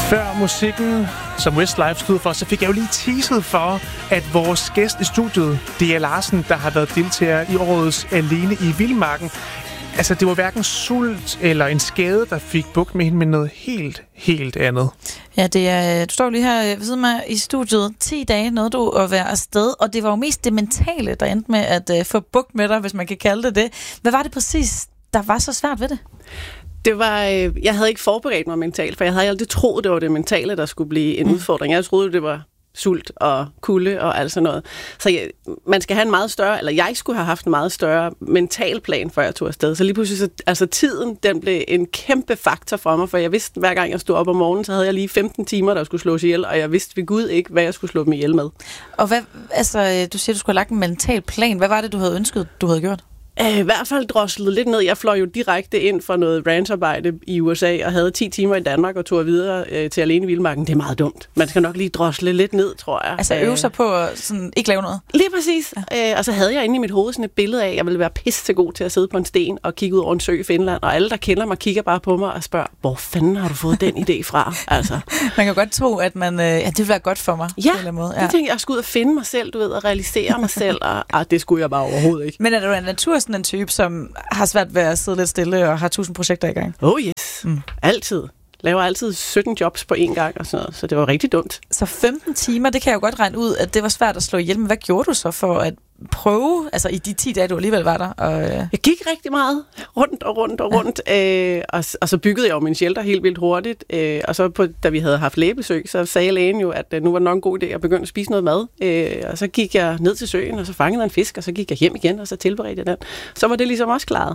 Før musikken, som Westlife stod for, så fik jeg jo lige teaset for, at vores gæst i studiet, D.A. Larsen, der har været deltager i årets Alene i Vildmarken, altså det var hverken sult eller en skade, der fik bugt med hende, men noget helt andet. Ja, det er, du står lige her ved siden af mig i studiet. 10 dage nåede du at være afsted, og det var jo mest det mentale, der endte med at få bugt med dig, hvis man kan kalde det det. Hvad var det præcis, der var så svært ved det? Det var, jeg havde ikke forberedt mig mentalt, for jeg havde aldrig troet, det var det mentale, der skulle blive en udfordring. Jeg troede, det var sult og kulde og alt sådan noget. Så man skal have en meget større, eller jeg skulle have haft en meget større mental plan, før jeg tog afsted. Så lige pludselig, tiden, den blev en kæmpe faktor for mig, for jeg vidste, hver gang jeg stod op om morgenen, så havde jeg lige 15 timer, der skulle slås ihjel, og jeg vidste ved Gud ikke, hvad jeg skulle slå dem ihjel med. Og hvad, altså, du siger, du skulle have lagt en mental plan. Hvad var det, du havde ønsket, du havde gjort? I hvert fald droslet lidt ned. Jeg fløj jo direkte ind for noget rancharbejde i USA og havde 10 timer i Danmark og tog videre til Alene i Vildmarken. Det er meget dumt. Man skal nok lige drosle lidt ned, tror jeg. Altså øve sig på at sådan, ikke lave noget? Lige præcis. Ja. Og så havde jeg inde i mit hoved sådan et billede af, at jeg ville være pisse god til at sidde på en sten og kigge ud over en sø i Finland. Og alle, der kender mig, kigger bare på mig og spørger, hvor fanden har du fået den idé fra? Altså. Man kan godt tro, at det vil være godt for mig. Ja, på en eller anden måde. Det tænkte jeg skulle ud og finde mig selv, du ved, og realisere mig selv. Og det skulle jeg bare overhovedet ikke. Men er du en natur sådan en type, som har svært ved at sidde lidt stille og har 1000 projekter i gang? Oh yes, altid. Laver altid 17 jobs på én gang og sådan noget, så det var rigtig dumt. Så 15 timer, det kan jeg jo godt regne ud, at det var svært at slå ihjel. Men hvad gjorde du så for at prøve, altså i de 10 dage, du alligevel var der? Og Jeg gik rigtig meget rundt, og så byggede jeg jo min shelter helt vildt hurtigt. Og så da vi havde haft lægebesøg, så sagde lægen jo, at nu var det nok en god idé at begynde at spise noget mad. Og så gik jeg ned til søen, og så fangede jeg en fisk, og så gik jeg hjem igen, og så tilberedte jeg den. Så var det ligesom også klaret.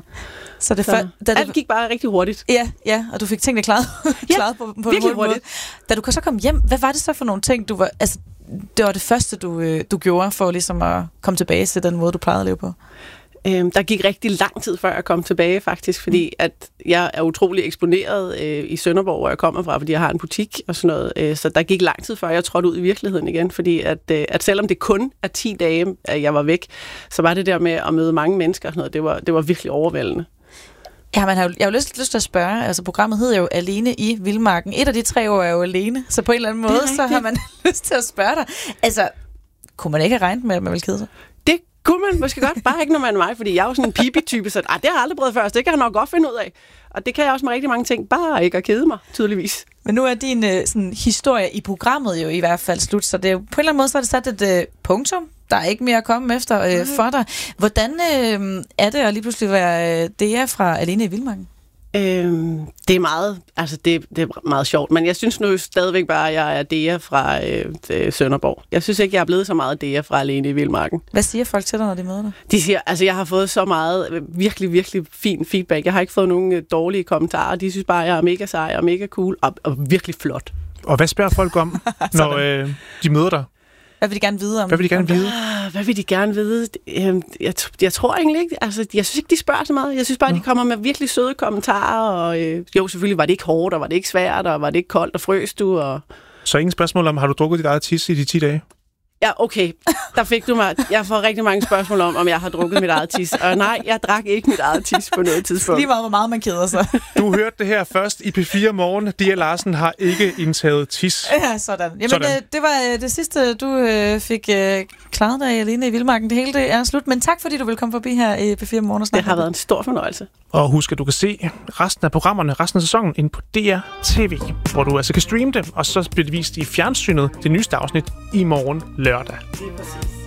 Alt gik bare rigtig hurtigt. Ja, og du fik tingene klaret, klaret på virkelig hurtigt. Da du så kom hjem, hvad var det så for nogle ting, du var... Altså, det var det første, du gjorde for ligesom at komme tilbage til den måde, du plejede at leve på? Der gik rigtig lang tid, før jeg kom tilbage, faktisk, fordi at jeg er utrolig eksponeret i Sønderborg, hvor jeg kommer fra, fordi jeg har en butik og sådan noget. Så der gik lang tid, før jeg trådte ud i virkeligheden igen, fordi at selvom det kun er 10 dage, at jeg var væk, så var det der med at møde mange mennesker og sådan noget, det var virkelig overvældende. Ja, jeg har jo lyst til at spørge, altså programmet hedder jo Alene i Vildmarken. Et af de 3 år er jo alene, så på en eller anden måde, så har man lyst til at spørge dig. Altså, kunne man ikke have regnet med, at man ville kede sig? Det kunne man måske godt, bare ikke når man er mig, fordi jeg er jo sådan en pipi-type, så det har jeg aldrig prøvet før, så det kan jeg nok godt finde ud af. Og det kan jeg også med rigtig mange ting, bare ikke at kede mig, tydeligvis. Men nu er din sådan, historie i programmet jo i hvert fald slut, så det er jo, på en eller anden måde så er det sat et punktum. Der er ikke mere at komme efter for dig. Hvordan er det at lige pludselig være DA fra Alene i Vildmarken? Det er meget, altså det er meget sjovt, men jeg synes nu stadigvæk bare, at jeg er DA fra Sønderborg. Jeg synes ikke, jeg er blevet så meget DA fra Alene i Vildmarken. Hvad siger folk til dig, når de møder dig? De siger, altså jeg har fået så meget virkelig fin feedback. Jeg har ikke fået nogen dårlige kommentarer. De synes bare, at jeg er mega sej og mega cool og virkelig flot. Og hvad spørger folk om, når de møder dig? Hvad vil de gerne vide om? Hvad vil de gerne vide? Hvad vil de gerne vide? Jeg tror egentlig ikke. Altså, jeg synes ikke, de spørger så meget. Jeg synes bare, de kommer med virkelig søde kommentarer. Og, jo, selvfølgelig var det ikke hårdt, og var det ikke svært, og var det ikke koldt, og frøs du. Og... Så ingen spørgsmål om, har du drukket dit eget tis i de 10 dage? Ja, okay. Der fik du mig. Jeg får rigtig mange spørgsmål om jeg har drukket mit eget tis. Og nej, jeg drak ikke mit eget tis på noget tidspunkt. Lige meget, hvor meget man keder sig. Du hørte det her først i P4 Morgen. D.A. Larsen har ikke indtaget tis. Ja, sådan. Jamen, det var det sidste, du fik klaret dig alene i Vildmarken. Det hele det er slut. Men tak, fordi du vil komme forbi her i P4 Morgen og snakke. Det har været en stor fornøjelse. Og husk, at du kan se resten af programmerne, resten af sæsonen, inde på DR TV, hvor du altså kan streame dem, og så bliver det vist i fjernsynet, det nyeste afsnit, i morgen lørdag.